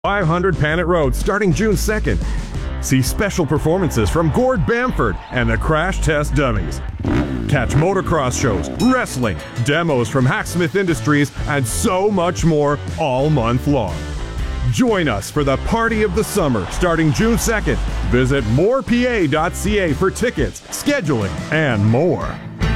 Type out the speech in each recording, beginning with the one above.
500 Panet Road starting June 2nd. See special performances from Gord Bamford and the Crash Test Dummies. Catch motocross shows, wrestling, demos from Hacksmith Industries, and so much more all month long. Join us for the Party of the Summer starting June 2nd. Visit morepa.ca for tickets, scheduling, and more.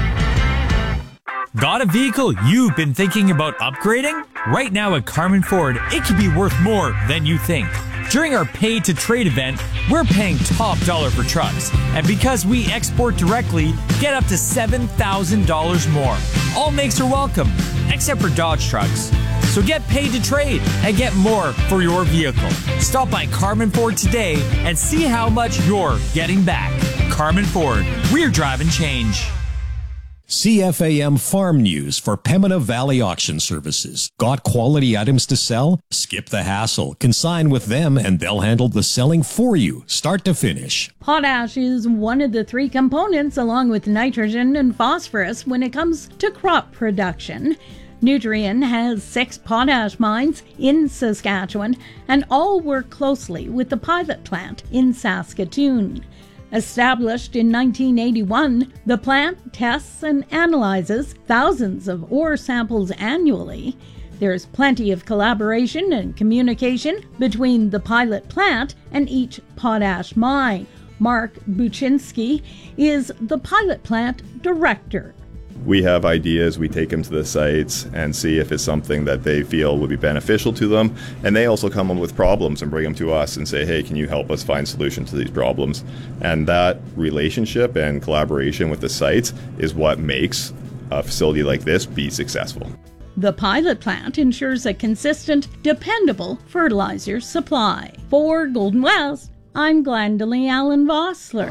Got a vehicle you've been thinking about upgrading? Right now at Carmen Ford, it could be worth more than you think. During our Pay to Trade event, we're paying top dollar for trucks. And because we export directly, get up to $7,000 more. All makes are welcome, except for Dodge trucks. So get paid to trade and get more for your vehicle. Stop by Carmen Ford today and see how much you're getting back. Carmen Ford, we're driving change. CFAM Farm News for Pembina Valley Auction Services. Got quality items to sell? Skip the hassle. Consign with them and they'll handle the selling for you, start to finish. Potash is one of the three components, along with nitrogen and phosphorus, when it comes to crop production. Nutrien has 6 potash mines in Saskatchewan and all work closely with the pilot plant in Saskatoon. Established in 1981, the plant tests and analyzes thousands of ore samples annually. There's plenty of collaboration and communication between the pilot plant and each potash mine. Mark Buczynski is the pilot plant director. We have ideas, we take them to the sites and see if it's something that they feel would be beneficial to them. And they also come up with problems and bring them to us and say, hey, can you help us find solutions to these problems? And that relationship and collaboration with the sites is what makes a facility like this be successful. The pilot plant ensures a consistent, dependable fertilizer supply. For Golden West, I'm Glendalee Allen Vossler.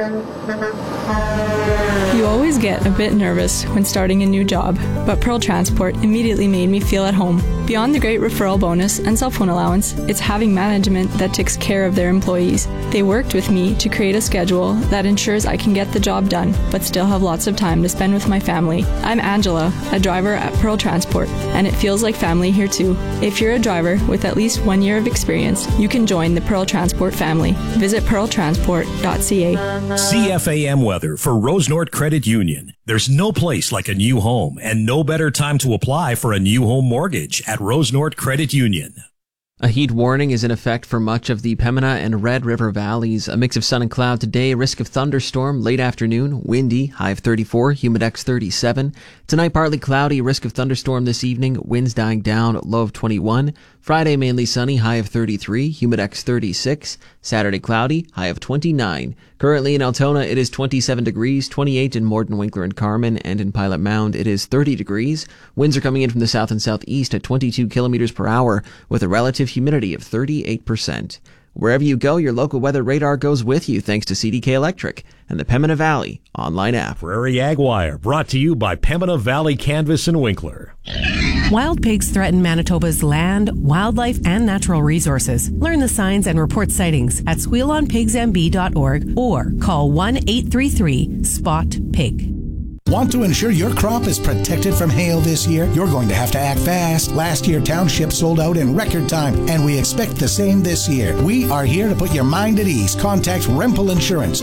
You always get a bit nervous when starting a new job, but Pearl Transport immediately made me feel at home. Beyond the great referral bonus and cell phone allowance, it's having management that takes care of their employees. They worked with me to create a schedule that ensures I can get the job done, but still have lots of time to spend with my family. I'm Angela, a driver at Pearl Transport, and it feels like family here too. If you're a driver with at least 1 year of experience, you can join the Pearl Transport family. Visit pearltransport.ca. CFAM weather for Rosenort Credit Union. There's no place like a new home and no better time to apply for a new home mortgage at Rosenort Credit Union. A heat warning is in effect for much of the Pembina and Red River valleys. A mix of sun and cloud today, risk of thunderstorm late afternoon, windy, high of 34, humidex 37. Tonight partly cloudy, risk of thunderstorm this evening, winds dying down, low of 21. Friday mainly sunny, high of 33, humidex 36. Saturday cloudy, high of 29. Currently in Altona it is 27 degrees, 28 in Morden, Winkler and Carman, and in Pilot Mound it is 30 degrees. Winds are coming in from the south and southeast at 22 kilometers per hour with a relative humidity of 38%. Wherever you go, your local weather radar goes with you thanks to CDK Electric and the Pembina Valley online app. Prairie Ag Wire, brought to you by Pembina Valley Canvas and Winkler. Wild pigs threaten Manitoba's land, wildlife, and natural resources. Learn the signs and report sightings at squealonpigsmb.org or call 1-833-SPOT-PIG. Want to ensure your crop is protected from hail this year? You're going to have to act fast. Last year, Township sold out in record time, and we expect the same this year. We are here to put your mind at ease. Contact Rempel Insurance,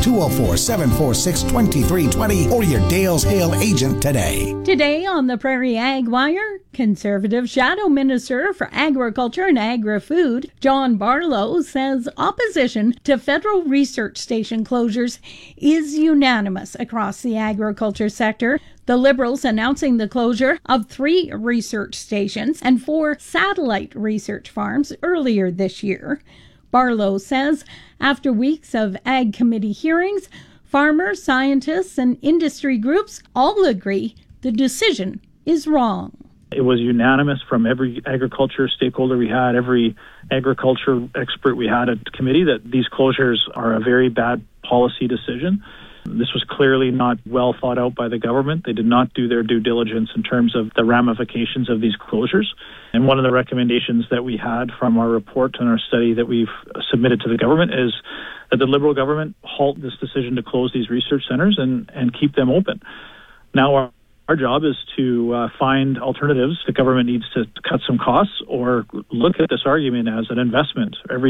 204-746-2320, or your Dale's Hail agent today. Today on the Prairie Ag Wire, Conservative Shadow Minister for Agriculture and Agri-Food, John Barlow, says opposition to federal research station closures is unanimous across the agriculture sector. The Liberals announcing the closure of 3 research stations and 4 satellite research farms earlier this year. Barlow says after weeks of Ag Committee hearings, farmers, scientists, and industry groups all agree the decision is wrong. It was unanimous from every agriculture stakeholder we had, every agriculture expert we had at the committee, that these closures are a very bad policy decision. This was clearly not well thought out by the government. They did not do their due diligence in terms of the ramifications of these closures. And one of the recommendations that we had from our report and our study that we've submitted to the government is that the Liberal government halt this decision to close these research centers and keep them open. Now, our Our job is to find alternatives. The government needs to cut some costs or look at this argument as an investment. Every